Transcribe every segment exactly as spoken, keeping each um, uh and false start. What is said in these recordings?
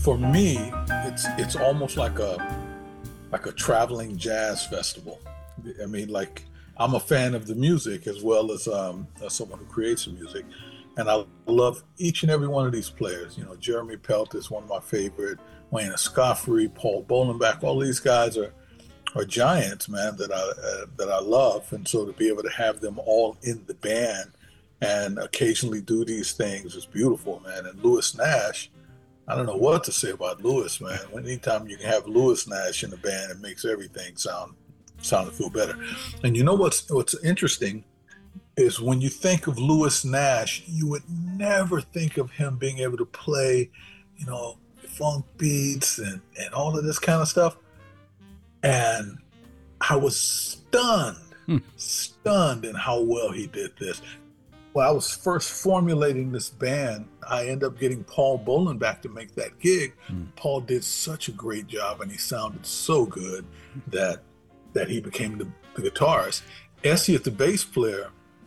For me, it's it's almost like a like a traveling jazz festival. I mean, like I'm a fan of the music as well as um, as someone who creates the music, and I love each and every one of these players. You know, Jeremy Pelt is one of my favorite. Wayne Escoffery, Paul Bolenbach, all these guys are are giants, man, that I uh, that I love, and so to be able to have them all in the band and occasionally do these things is beautiful, man. And Louis Nash, I don't know what to say about Louis, man. Anytime you can have Louis Nash in the band, it makes everything sound sound and feel better. And you know what's what's interesting is when you think of Louis Nash, you would never think of him being able to play, you know, funk beats and, and all of this kind of stuff. And I was stunned, hmm. stunned in how well he did this. When I was first formulating this band, I ended up getting Paul Bolenbach to make that gig. Hmm. Paul did such a great job and he sounded so good that that he became the, the guitarist. Essie, the bass player,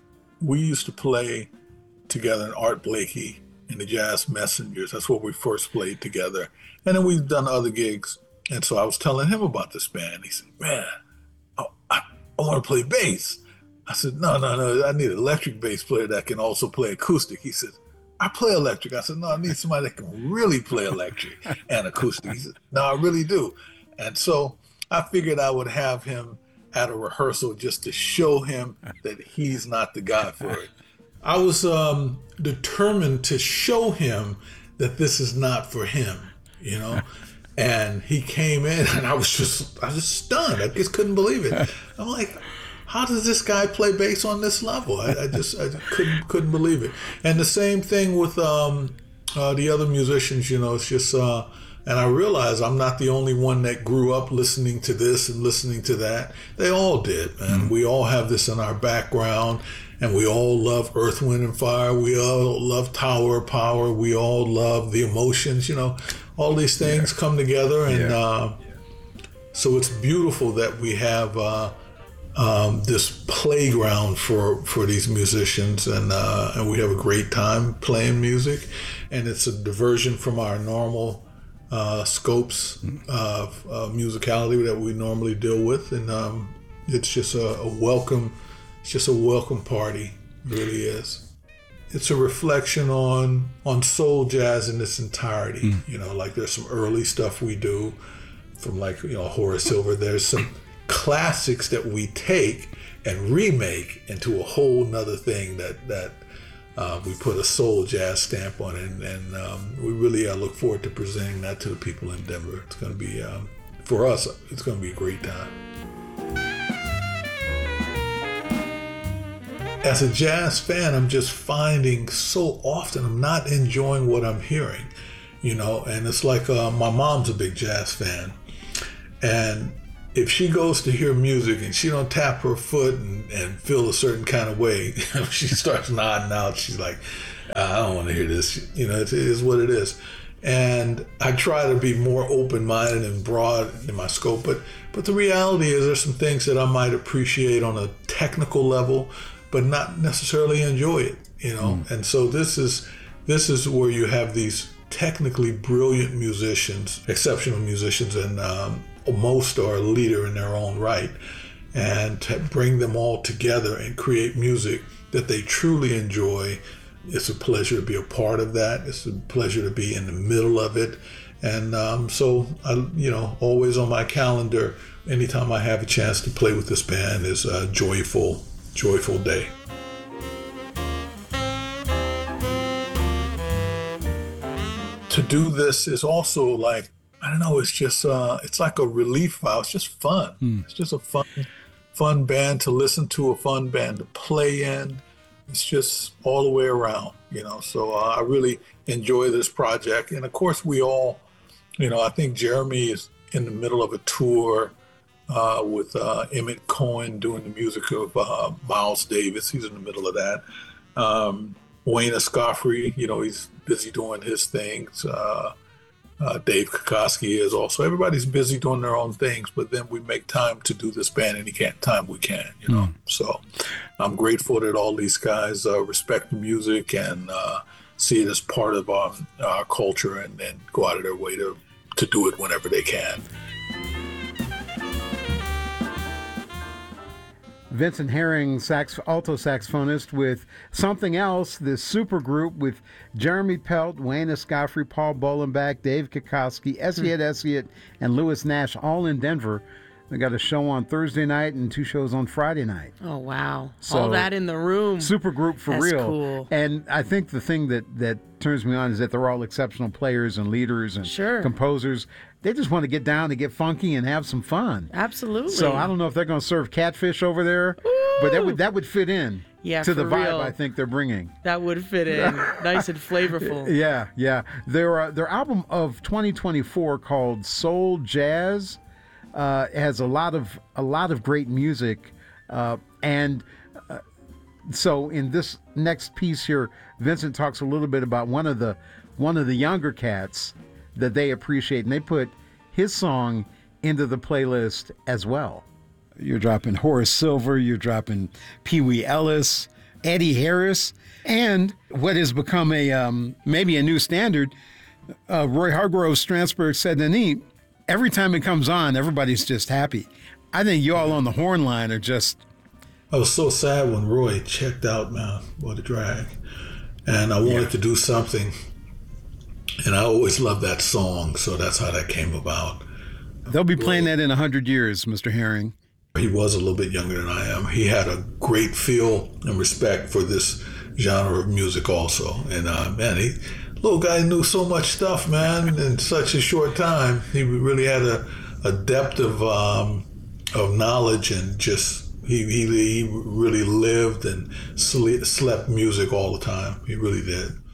we used to play together in Art Blakey and the Jazz Messengers. That's where we first played together. And then we've done other gigs. And so I was telling him about this band. He said, man, I, I, I want to play bass. I said, no, no, no, I need an electric bass player that can also play acoustic. He said, I play electric. I said, no, I need somebody that can really play electric and acoustic. He said, no, I really do. And so I figured I would have him at a rehearsal just to show him that he's not the guy for it. I was um, determined to show him that this is not for him, you know? And he came in and I was just, I was just stunned. I just couldn't believe it. I'm like, how does this guy play bass on this level? I, I just, I couldn't, couldn't believe it. And the same thing with um, uh, the other musicians, you know, it's just, uh, and I realized I'm not the only one that grew up listening to this and listening to that. They all did, man. Mm-hmm. We all have this in our background. And we all love Earth, Wind, and Fire. We all love Tower of Power. We all love the Emotions. You know, all these things yeah. come together. And yeah. Uh, yeah. so it's beautiful that we have uh, um, this playground for, for these musicians. And, uh, and we have a great time playing music. And it's a diversion from our normal uh, scopes of uh, musicality that we normally deal with. And um, it's just a, a welcome It's just a welcome party, it really is. It's a reflection on on soul jazz in its entirety. Mm. You know, like there's some early stuff we do from like, you know, Horace Silver. There's some classics that we take and remake into a whole nother thing that that uh, we put a soul jazz stamp on it. And, and um, we really uh, look forward to presenting that to the people in Denver. It's going to be, um, for us, it's going to be a great time. As a jazz fan, I'm just finding so often I'm not enjoying what I'm hearing, you know, and it's like uh, my mom's a big jazz fan. And if she goes to hear music and she don't tap her foot and, and feel a certain kind of way, she starts nodding out. She's like, I don't want to hear this. You know, it is what it is. And I try to be more open-minded and broad in my scope. But, but the reality is there's some things that I might appreciate on a technical level, but not necessarily enjoy it, you know. Mm. And so this is this is where you have these technically brilliant musicians, exceptional musicians, and um, most are a leader in their own right, and to bring them all together and create music that they truly enjoy. It's a pleasure to be a part of that. It's a pleasure to be in the middle of it. And um, so, I, you know, always on my calendar, anytime I have a chance to play with this band is a joyful joyful day. To do this is also like, I don't know, it's just, uh, it's like a relief valve. It's just fun. Mm. It's just a fun, fun band to listen to, a fun band to play in. It's just all the way around, you know. So uh, I really enjoy this project. And of course we all, you know, I think Jeremy is in the middle of a tour Uh, with uh, Emmett Cohen doing the music of uh, Miles Davis. He's in the middle of that. Um, Wayne Escoffery, you know, he's busy doing his things. Uh, uh, Dave Kokoski is also. Everybody's busy doing their own things, but then we make time to do this band any can, time we can, you know. Mm. So I'm grateful that all these guys uh, respect the music and uh, see it as part of our, our culture and, and go out of their way to, to do it whenever they can. Vincent Herring, sax, alto saxophonist with Something Else, this super group with Jeremy Pelt, Wayne Escoffery, Paul Bolenbach, Dave Kikoski, Essiet Essiet, and Lewis Nash, all in Denver. They got a show on Thursday night and two shows on Friday night. Oh, wow. So, all that in the room. Super group for That's real. Cool. And I think the thing that, that turns me on is that they're all exceptional players and leaders and sure. composers. They just want to get down and get funky and have some fun. Absolutely. So I don't know if they're going to serve catfish over there, Ooh. but that would that would fit in yeah, to the vibe real. I think they're bringing. That would fit in. Nice and flavorful. Yeah, yeah. Their uh, their album of twenty twenty-four called Soul Jazz uh, has a lot of a lot of great music, uh, and uh, so in this next piece here, Vincent talks a little bit about one of the one of the younger cats that they appreciate, and they put his song into the playlist as well. You're dropping Horace Silver, you're dropping Pee Wee Ellis, Eddie Harris, and what has become a um, maybe a new standard, uh, Roy Hargrove Strasberg said, Denis, every time it comes on, everybody's just happy. I think you all on the horn line are just... I was so sad when Roy checked out, man. What a drag. And I wanted yeah. to do something. And I always loved that song, so that's how that came about. They'll be playing that in one hundred years, Mister Herring. He was a little bit younger than I am. He had a great feel and respect for this genre of music also. And uh, man, he little guy knew so much stuff, man, in such a short time. He really had a, a depth of um, of knowledge, and just he, he, he really lived and slept music all the time. He really did.